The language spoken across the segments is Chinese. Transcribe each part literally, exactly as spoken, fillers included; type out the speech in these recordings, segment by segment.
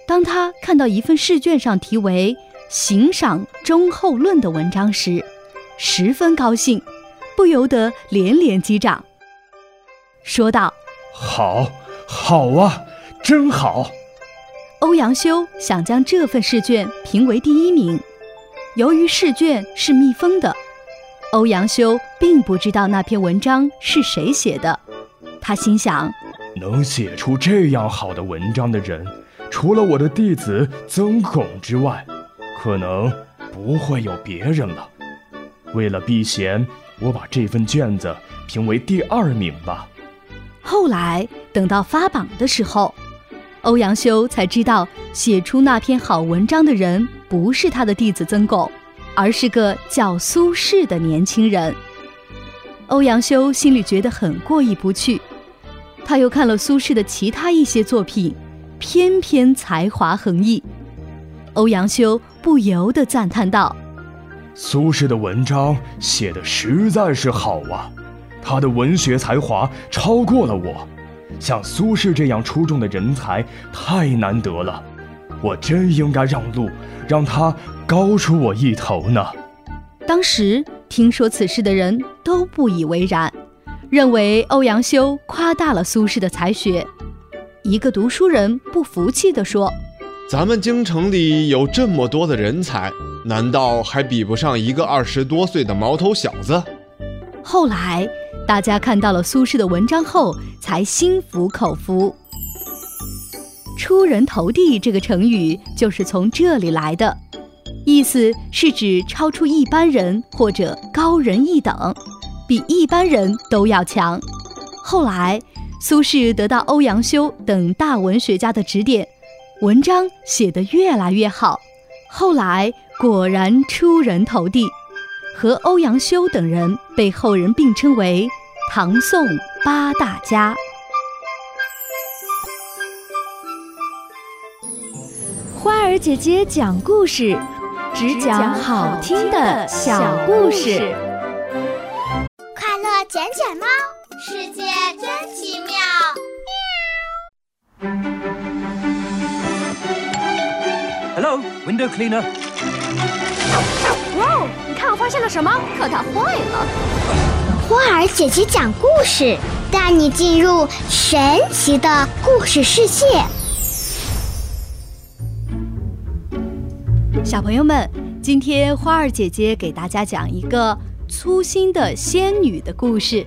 当他看到一份试卷上题为行赏忠厚论的文章时，十分高兴，不由得连连击掌，说道： 好，好啊，真好。 欧阳修想将这份试卷评为第一名，由于试卷是密封的，欧阳修并不知道那篇文章是谁写的。他心想， 能写出这样好的文章的人，除了我的弟子曾巩之外，可能不会有别人了。为了避嫌，我把这份卷子评为第二名吧。 后来等到发榜的时候，欧阳修才知道写出那篇好文章的人不是他的弟子曾巩，而是个叫苏轼的年轻人。欧阳修心里觉得很过意不去，他又看了苏轼的其他一些作品，偏偏才华横溢。欧阳修不由得赞叹道： 苏轼的文章写得实在是好啊，他的文学才华超过了我，像苏轼这样出众的人才太难得了，我真应该让路，让他高出我一头呢。 当时听说此事的人都不以为然，认为欧阳修夸大了苏轼的才学。一个读书人不服气地说： 咱们京城里有这么多的人才，难道还比不上一个二十多岁的毛头小子？ 后来大家看到了苏轼的文章后，才心服口服。出人头地这个成语就是从这里来的，意思是指超出一般人或者高人一等，比一般人都要强。后来苏轼得到欧阳修等大文学家的指点，文章写得越来越好，后来果然出人头地，和欧阳修等人被后人并称为唐宋八大家。 花儿姐姐讲故事，只讲好听的小故事。 快乐捡捡猫，世界真奇妙。 Hello, window cleaner. 哇，你看我发现了什么？可它坏了。 花儿姐姐讲故事，带你进入神奇的故事世界。 小朋友们，今天花儿姐姐给大家讲一个粗心的仙女的故事。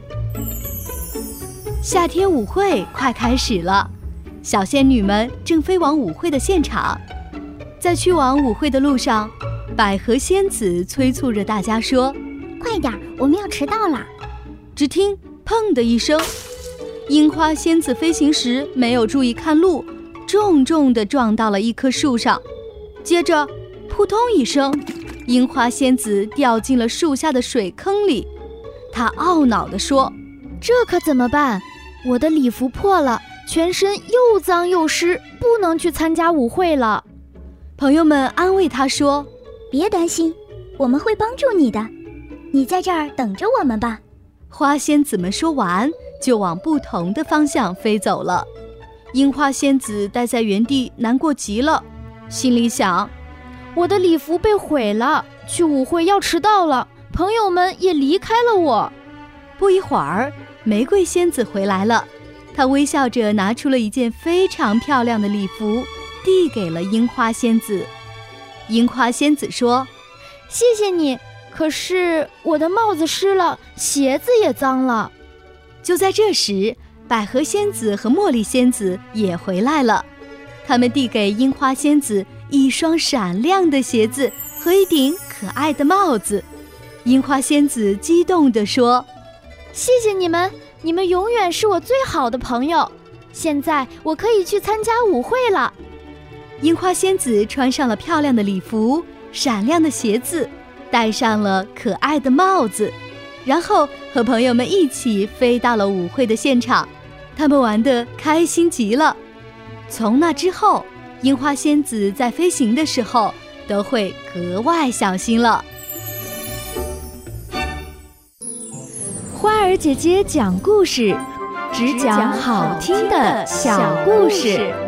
夏天舞会快开始了，小仙女们正飞往舞会的现场。在去往舞会的路上，百合仙子催促着大家说： 快点，我们要迟到了。 只听砰的一声，樱花仙子飞行时没有注意看路，重重地撞到了一棵树上。接着扑通一声，樱花仙子掉进了树下的水坑里。她懊恼地说： 这可怎么办？我的礼服破了，全身又脏又湿，不能去参加舞会了。 朋友们安慰她说： 别担心，我们会帮助你的，你在这儿等着我们吧。 花仙子们说完，就往不同的方向飞走了。樱花仙子待在原地，难过极了，心里想： 我的礼服被毁了，去舞会要迟到了，朋友们也离开了我。 不一会儿，玫瑰仙子回来了，她微笑着拿出了一件非常漂亮的礼服，递给了樱花仙子。樱花仙子说： 谢谢你，可是我的帽子湿了，鞋子也脏了。 就在这时，百合仙子和茉莉仙子也回来了，他们递给樱花仙子一双闪亮的鞋子和一顶可爱的帽子。樱花仙子激动地说： 谢谢你们，你们永远是我最好的朋友，现在我可以去参加舞会了。 樱花仙子穿上了漂亮的礼服，闪亮的鞋子，戴上了可爱的帽子，然后和朋友们一起飞到了舞会的现场。他们玩得开心极了。从那之后，樱花仙子在飞行的时候都会格外小心了。 花儿姐姐讲故事，只讲好听的小故事。